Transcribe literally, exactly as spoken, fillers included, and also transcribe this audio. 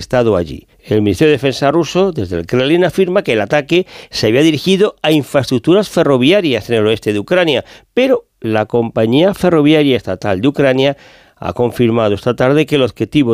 estado allí. El Ministerio de Defensa ruso, desde el Kremlin, afirma que el ataque se había dirigido a infraestructuras ferroviarias en el oeste de Ucrania, pero la compañía ferroviaria estatal de Ucrania ha confirmado esta tarde que el objetivo